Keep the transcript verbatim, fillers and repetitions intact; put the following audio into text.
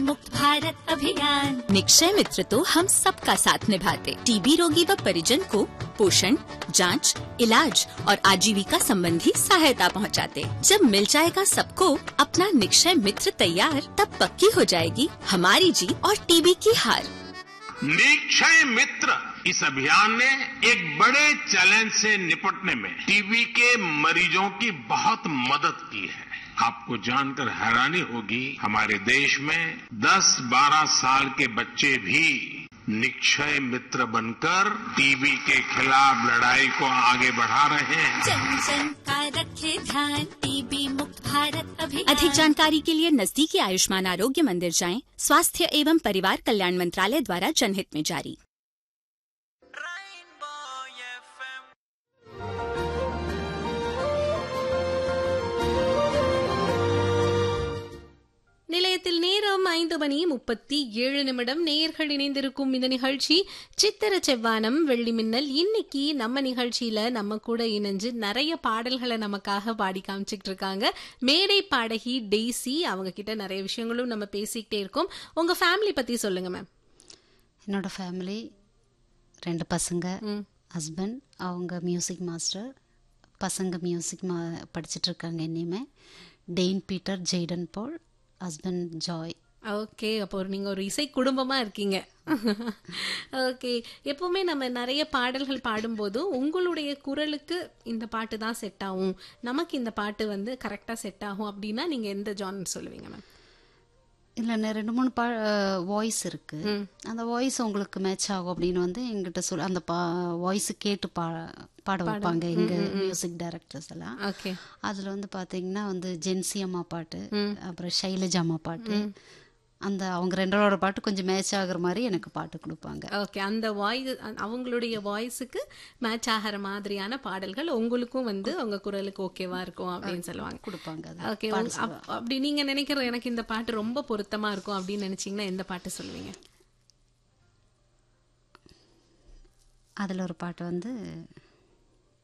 मुक्त भारत अभियान। निक्षय मित्र तो हम सबका साथ निभाते। टीबी रोगी व परिजन को पोषण, जांच, इलाज और आजीविका संबंधी सहायता पहुंचाते। जब मिल जाएगा सबको अपना निक्षय मित्र तैयार, तब पक्की हो जाएगी हमारी जीत और टीबी की हार। निक्षय मित्र इस अभियान ने एक बड़े चैलेंज से निपटने में टीबी के मरीजों की बहुत मदद की है। आपको जानकर हैरानी होगी, हमारे देश में दस बारह साल के बच्चे भी निक्षय मित्र बनकर टीबी के खिलाफ लड़ाई को आगे बढ़ा रहे हैं। जन जन का रखे ध्यान, टीबी मुक्त भारत अभियान। अधिक जानकारी के लिए नजदीकी आयुष्मान आरोग्य मंदिर जाएं। स्वास्थ्य एवं परिवार कल्याण मंत्रालय द्वारा जनहित में जारी। நிலையத்தில் நேரம் ஐந்து மணி முப்பத்தி ஏழு நிமிடம். நேயர்கள் இணைந்திருக்கும் இந்த நிகழ்ச்சி சித்திர செவ்வானம் வெள்ளி மின்னல். இன்னைக்கு நம்ம நிகழ்ச்சியில நம்ம கூட இணைஞ்சு நிறைய பாடல்களை நமக்காக பாடி காமிச்சிட்டு இருக்காங்க மேடை பாடகி டெய்ஸி. அவங்க கிட்ட நிறைய விஷயங்களும் நம்ம பேசிக்கிட்டே இருக்கோம். உங்க ஃபேமிலி பத்தி சொல்லுங்க மேம். என்னோட ஃபேமிலி ரெண்டு பசங்க, ஹஸ்பண்ட் அவங்க மியூசிக் மாஸ்டர், பசங்க மியூசிக் மா படிச்சுட்டு இருக்காங்க. என்னையுமே டெயின் பீட்டர், ஜெய்டன் பால், ஹஸ்பண்ட் ஜாய். ஓகே, அப்போ நீங்க ஒரு இசை குடும்பமா இருக்கீங்க. ஓகே, எப்பவுமே நம்ம நிறைய பாடல்கள் பாடும்போதும் உங்களுடைய குரலுக்கு இந்த பாட்டு தான் செட் ஆகும், நமக்கு இந்த பாட்டு வந்து கரெக்டா செட் ஆகும் அப்படின்னா நீங்க எந்த ஜானர் சொல்லுவீங்க மேம்? இல்லைண்ணே, ரெண்டு மூணு பா வாய்ஸ் இருக்கு. அந்த வாய்ஸ் உங்களுக்கு மேட்ச் ஆகும் அப்படின்னு வந்து எங்கிட்ட சொல் அந்த பா வாய்ஸு கேட்டு பா பாட வைப்பாங்க எங்க மியூசிக் டைரக்டர்ஸ் எல்லாம். ஓகே, அதுல வந்து பாத்தீங்கன்னா வந்து ஜென்சி அம்மா பாட்டு, அப்புறம் ஷைலஜா அம்மா பாட்டு, அந்த அவங்க ரெண்டரோட பாட்டு கொஞ்சம் மேட்ச் ஆகுற மாதிரி எனக்கு பாட்டு கொடுப்பாங்க. ஓகே, அந்த வாய்ஸ் அவங்களுடைய வாய்ஸுக்கு மேட்ச் ஆகிற மாதிரியான பாடல்கள் உங்களுக்கும் வந்து உங்க குரலுக்கு ஓகேவா இருக்கும் அப்படின்னு சொல்லுவாங்க, கொடுப்பாங்க. ஓகே, அப்படி நீங்க நினைக்கிற எனக்கு இந்த பாட்டு ரொம்ப பொருத்தமா இருக்கும் அப்படின்னு நினைச்சீங்கன்னா எந்த பாட்டு சொல்லுவீங்க? அதுல ஒரு பாட்டு வந்து